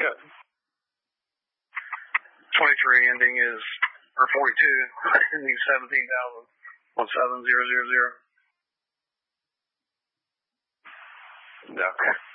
Good. 23 ending is, or 42, ending 17,000. 17000. Okay.